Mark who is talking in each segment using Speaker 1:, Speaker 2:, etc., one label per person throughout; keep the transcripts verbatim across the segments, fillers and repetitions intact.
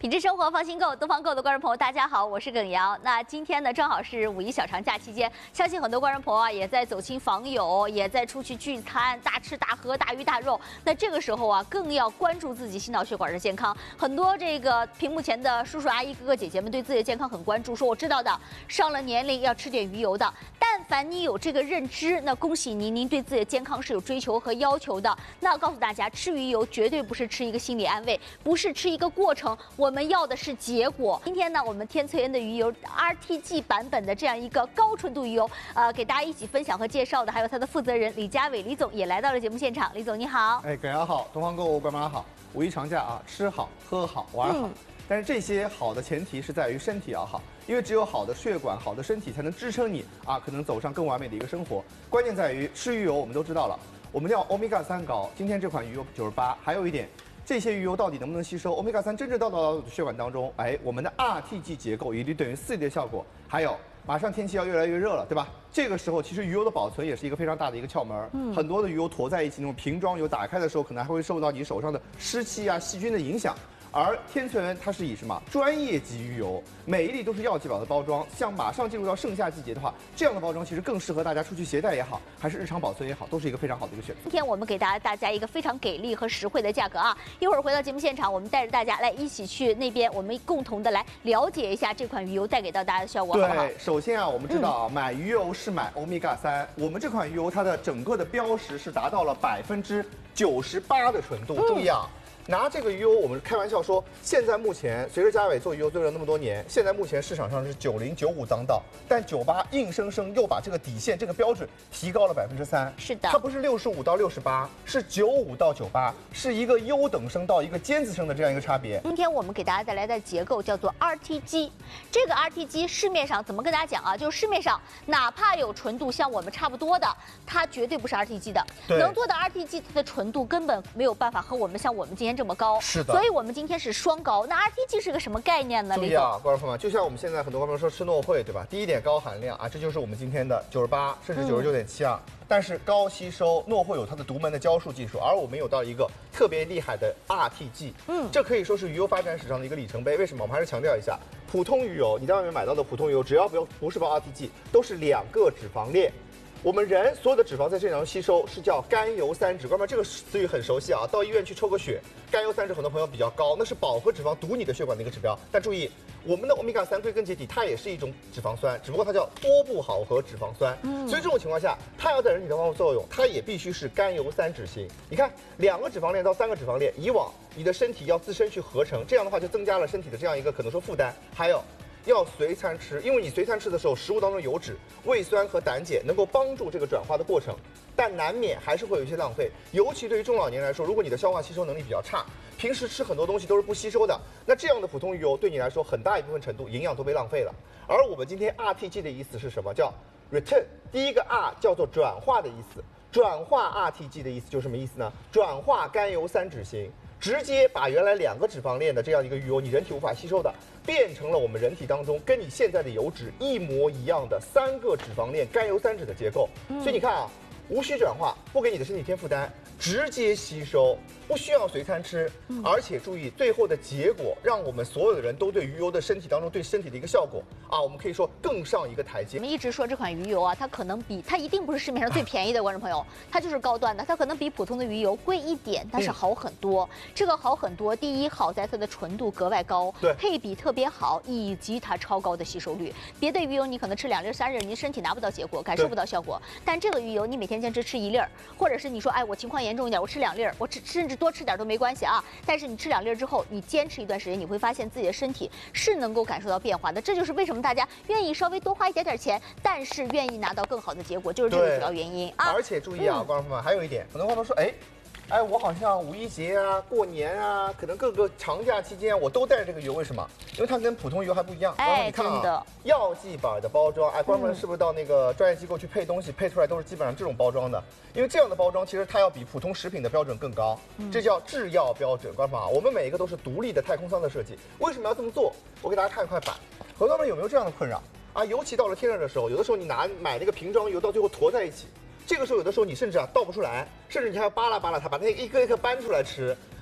Speaker 1: 品质生活放心购，东方购的观众朋友，大家好，我是耿瑶。那今天呢，正好是五一小长假期间，相信很多观众朋友啊，也在走亲访友，也在出去聚餐，大吃大喝，大鱼大肉。那这个时候啊，更要关注自己心脑血管的健康。很多这个屏幕前的叔叔阿姨、哥哥姐姐们对自己的健康很关注，说我知道的，上了年龄要吃点鱼油的。但凡你有这个认知，那恭喜您，您对自己的健康是有追求和要求的。那告诉大家，吃鱼油绝对不是吃一个心理安慰，不是吃一个过程，我们要的是结果。今天呢，我们天萃恩的鱼油 R T G 版本的这样一个高纯度鱼油，呃，给大家一起分享和介绍的，还有它的负责人李家伟李总也来到了节目现场。李总你好。
Speaker 2: 哎，耿瑶好，东方购物观众好。五一长假啊，吃好喝好玩好。嗯，但是这些好的前提是在于身体要好，因为只有好的血管、好的身体才能支撑你啊，可能走上更完美的一个生活。关键在于吃鱼油，我们都知道了，我们要欧米伽三高。今天这款鱼油九十八，还有一点，这些鱼油到底能不能吸收欧米伽三真正到到血管当中？哎，我们的 R T G 结构以及等于四 D 的效果，还有马上天气要越来越热了，对吧？这个时候其实鱼油的保存也是一个非常大的一个窍门。嗯，很多的鱼油坨在一起，那种瓶装油打开的时候，可能还会受到你手上的湿气啊、细菌的影响。而天萃恩它是以什么专业级鱼油，每一粒都是药剂宝的包装，像马上进入到盛夏季节的话，这样的包装其实更适合大家出去携带也好，还是日常保存也好，都是一个非常好的一个选择。
Speaker 1: 今天我们给大家大家一个非常给力和实惠的价格啊！一会儿回到节目现场，我们带着大家来一起去那边，我们共同的来了解一下这款鱼油带给到大家的效果，好不好？
Speaker 2: 对，首先啊，我们知道啊，嗯、买鱼油是买欧米伽三，我们这款鱼油它的整个的标识是达到了百分之九十八的纯度，嗯、注意啊。拿这个鱼油，我们开玩笑说，现在目前随着家伟做鱼油做了那么多年，现在目前市场上是九零九五当道，但九八硬生生又把这个底线这个标准提高了百分之三。
Speaker 1: 是的，
Speaker 2: 它不是六十五到六十八，是九五到九八，是一个优等生到一个尖子生的这样一个差别。
Speaker 1: 今天我们给大家带来的结构叫做 R T G， 这个 R T G 市面上怎么跟大家讲啊？就是市面上哪怕有纯度像我们差不多的，它绝对不是 R T G 的。能做的 R T G 它的纯度根本没有办法和我们像我们今天这么高。
Speaker 2: 是的，
Speaker 1: 所以我们今天是双高。那 R T G 是个什么概念呢？
Speaker 2: 注意啊，观众朋友们，就像我们现在很多观众说吃糯汇，对吧？第一点高含量啊，这就是我们今天的九十八甚至九十九点七二。但是高吸收，糯汇有它的独门的浇束技术，而我们有到一个特别厉害的 R T G。嗯，这可以说是鱼油发展史上的一个里程碑。为什么？我们还是强调一下，普通鱼油，你在外面买到的普通鱼油，只要不不是包 R T G， 都是两个脂肪链。我们人所有的脂肪在身体当中吸收是叫甘油三酯，观众们这个词语很熟悉啊。到医院去抽个血，甘油三酯很多朋友比较高，那是饱和脂肪堵你的血管的一个指标。但注意，我们的欧米伽三归根结底，它也是一种脂肪酸，只不过它叫多不好合脂肪酸。嗯，所以这种情况下，它要在人体当中作用，它也必须是甘油三酯型。你看，两个脂肪链到三个脂肪链，以往你的身体要自身去合成，这样的话就增加了身体的这样一个可能说负担。还有，要随餐吃，因为你随餐吃的时候，食物当中油脂、胃酸和胆碱能够帮助这个转化的过程，但难免还是会有一些浪费。尤其对于中老年人来说，如果你的消化吸收能力比较差，平时吃很多东西都是不吸收的，那这样的普通鱼油对你来说，很大一部分程度营养都被浪费了。而我们今天 R T G 的意思是什么？叫 return， 第一个 R 叫做转化的意思，转化 R T G 的意思就是什么意思呢？转化甘油三酯型。直接把原来两个脂肪链的这样一个鱼油，你人体无法吸收的，变成了我们人体当中跟你现在的油脂一模一样的三个脂肪链甘油三酯的结构。嗯、所以你看啊，无需转化，不给你的身体添负担，直接吸收，不需要随餐吃，嗯、而且注意最后的结果，让我们所有的人都对鱼油的身体当中对身体的一个效果啊，我们可以说更上一个台阶。
Speaker 1: 我们一直说这款鱼油啊，它可能比它一定不是市面上最便宜的，观众朋友，它就是高端的，它可能比普通的鱼油贵一点，但是好很多。嗯、这个好很多，第一好在它的纯度格外高，
Speaker 2: 对，
Speaker 1: 配比特别好，以及它超高的吸收率。别的鱼油你可能吃两粒三粒，你身体拿不到结果，感受不到效果。但这个鱼油你每天坚持吃一粒儿，或者是你说哎我情况严重一点，我吃两粒儿，我吃甚至多吃点都没关系啊。但是你吃两粒之后，你坚持一段时间，你会发现自己的身体是能够感受到变化的。这就是为什么大家愿意稍微多花一点点钱，但是愿意拿到更好的结果，就是这个主要原因啊。
Speaker 2: 而且注意啊，观众朋友们，还有一点，很多观众说，哎。哎，我好像五一节啊、过年啊，可能各个长假期间我都带这个油，为什么？因为它跟普通油还不一样。
Speaker 1: 哎，
Speaker 2: 你看啊，
Speaker 1: 真的，
Speaker 2: 药剂板的包装，哎，观众们是不是到那个专业机构去配东西，配出来都是基本上这种包装的？因为这样的包装其实它要比普通食品的标准更高，这叫制药标准。观众朋友，我们每一个都是独立的太空舱的设计，为什么要这么做？我给大家看一块板，很多人有没有这样的困扰啊？尤其到了天热的时候，有的时候你拿买那个瓶装油，到最后坨在一起。这个时候有的时候你甚至啊倒不出来，甚至你还要扒拉扒拉它，把那一颗一颗搬出来吃。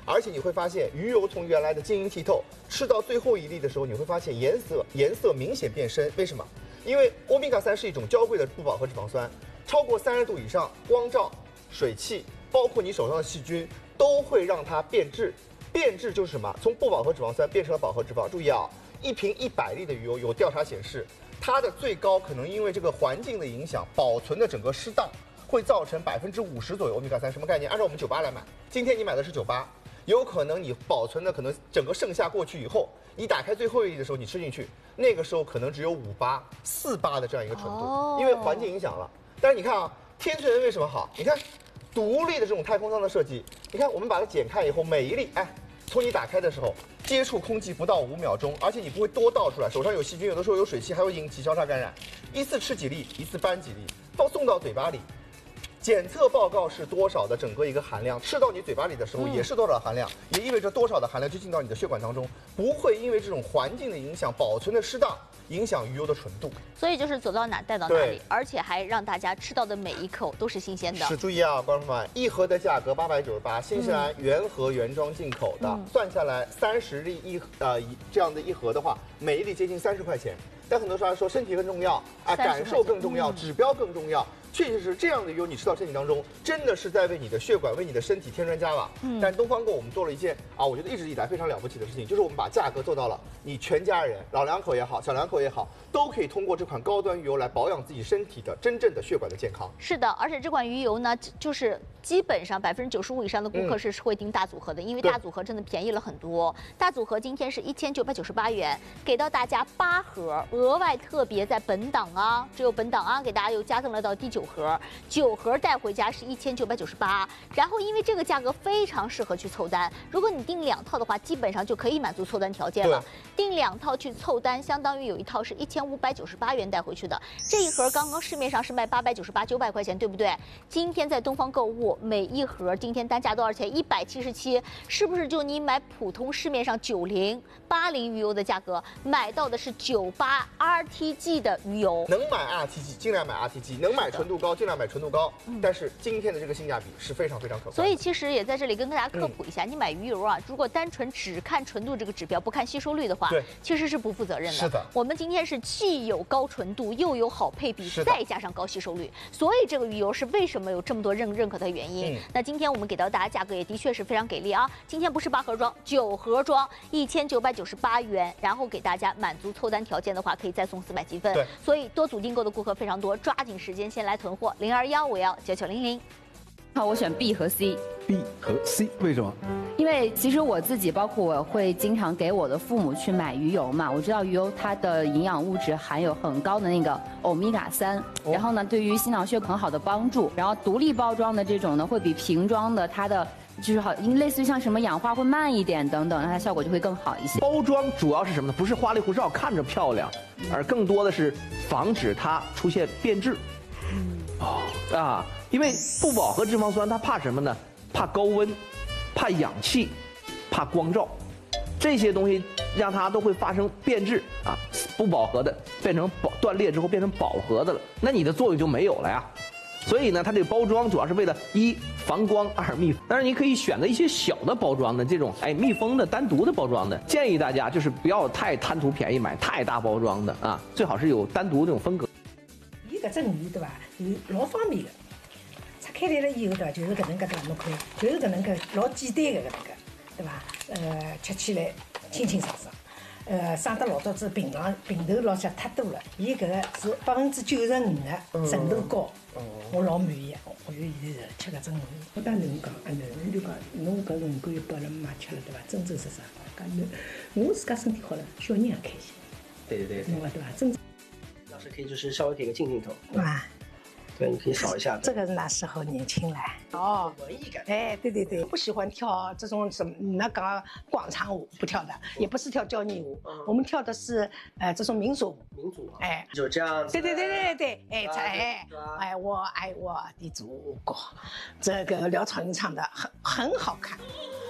Speaker 2: 而且你会发现鱼油从原来的晶莹剔透，吃到最后一粒的时候，你会发现颜色颜色明显变深。为什么？因为欧米伽三是一种娇贵的不饱和脂肪酸，超过三十度以上，光照、水汽，包括你手上的细菌，都会让它变质。变质就是什么？从不饱和脂肪酸变成了饱和脂肪。注意啊，一瓶一百粒的鱼油，有调查显示，它的最高可能因为这个环境的影响，保存的整个失当，会造成百分之五十左右欧米伽三。什么概念？按照我们九八来买，今天你买的是九八。有可能你保存的可能整个盛夏过去以后，你打开最后一粒的时候，你吃进去，那个时候可能只有五八、四八的这样一个纯度，哦、因为环境影响了。但是你看啊，天纯为什么好？你看，独立的这种太空舱的设计，你看我们把它剪开以后，每一粒，哎，从你打开的时候接触空气不到五秒钟，而且你不会多倒出来，手上有细菌，有的时候有水汽，还会引起交叉感染。一次吃几粒，一次搬几粒，放送到嘴巴里。检测报告是多少的整个一个含量，吃到你嘴巴里的时候也是多少含量，嗯、也意味着多少的含量就进到你的血管当中，不会因为这种环境的影响、保存的失当，影响鱼油的纯度。
Speaker 1: 所以就是走到哪带到哪里，而且还让大家吃到的每一口都是新鲜的。
Speaker 2: 是，注意啊，观众朋友们，一盒的价格八百九十八，新西兰原盒原装进口的，嗯、算下来三十粒一呃这样的一盒的话，每一粒接近三十块钱。但很多人说身体更重要啊，感受更重要，嗯、指标更重要。确实是这样的油，你吃到身体当中，真的是在为你的血管、为你的身体添砖加瓦。嗯，但东方购我们做了一件啊，我觉得一直以来非常了不起的事情，就是我们把价格做到了，你全家人，老两口也好，小两口也好，都可以通过这款高端鱼油来保养自己身体的真正的血管的健康。
Speaker 1: 是的，而且这款鱼油呢，就是基本上百分之九十五以上的顾客是会订大组合的，嗯、因为大组合真的便宜了很多。大组合今天是一千九百九十八元，给到大家八盒，额外特别在本档啊，只有本档啊，给大家又加赠了到第九盒。九盒带回家是一千九百九十八，然后因为这个价格非常适合去凑单，如果你订两套的话，基本上就可以满足凑单条件了。订两套去凑单，相当于有一套是一千五百九十八元带回去的。这一盒刚刚市面上是卖八百九十八、九百块钱，对不对？今天在东方购物，每一盒今天单价多少钱？一百七十七，是不是就你买普通市面上九零、八零鱼油的价格，买到的是九八 R T G 的鱼油？
Speaker 2: 能买 R T G 尽量买 R T G， 能买纯度高尽量买纯度高。嗯、但是今天的这个性价比是非常非常可观。
Speaker 1: 所以其实也在这里跟大家科普一下，嗯、你买鱼油啊，如果单纯只看纯度这个指标，不看吸收率的话，
Speaker 2: 对，
Speaker 1: 其实是不负责任的。
Speaker 2: 是的，
Speaker 1: 我们今天是既有高纯度，又有好配比，再加上高吸收率，所以这个鱼油是为什么有这么多认认可的原因。嗯、那今天我们给到大家价格也的确是非常给力啊！今天不是八盒装，九盒装，一千九百九十八元，然后给大家满足凑单条件的话，可以再送四百积分。
Speaker 2: 对，
Speaker 1: 所以多组订购的顾客非常多，抓紧时间先来囤货，零二幺五幺九九零零。
Speaker 3: 好，我选 B 和 C。B
Speaker 4: 和 C 为什么？
Speaker 3: 因为其实我自己，包括我会经常给我的父母去买鱼油嘛。我知道鱼油它的营养物质含有很高的那个欧米伽三，然后呢，对于心脑血管很好的帮助。然后独立包装的这种呢，会比瓶装的它的就是好，类似于像什么氧化会慢一点等等，它效果就会更好一些。
Speaker 4: 包装主要是什么呢？不是花里胡哨看着漂亮，而更多的是防止它出现变质。哦啊，因为不饱和脂肪酸它怕什么呢？怕高温，怕氧气，怕光照，这些东西让它都会发生变质啊，不饱和的变成饱断裂之后变成饱和的了，那你的作用就没有了呀。所以呢，它这个包装主要是为了一防光，二密封。当然，你可以选择一些小的包装的这种，哎，密封的、单独的包装的。建议大家就是不要太贪图便宜买太大包装的啊，最好是有单独这种风格。
Speaker 5: 伊搿只鱼对伐？有老方便的，拆开来了以后对伐？就是搿能介对伐？侬看，就是搿能介老简单的搿能介，对伐？呃，吃起来清清爽爽。呃，省得老早子平常平头老些太多了，伊搿个是百分之九十五的纯度高，嗯、我老满意。我就现在是吃搿只鱼。我当侬讲，啊，侬就讲侬搿辰光又拨人妈吃了对伐？真真实实，讲侬我自家身体好了，小人也开心。
Speaker 6: 对对对，
Speaker 5: 侬讲对伐？真。
Speaker 6: 老师可以就是稍微给个近镜头。
Speaker 5: 啊。
Speaker 6: 对，你可以扫一下。
Speaker 5: 这个是那时候年轻了。哦，
Speaker 6: 文艺感。
Speaker 5: 哎，对对对，不喜欢跳这种什么，那讲广场舞不跳的，也不是跳交谊舞，嗯、我们跳的是呃这种民族舞。
Speaker 6: 民族啊。
Speaker 5: 哎，
Speaker 6: 就这样子。
Speaker 5: 对对对对对，哎哎哎，我爱我的祖国，这个廖超英唱的很很好看。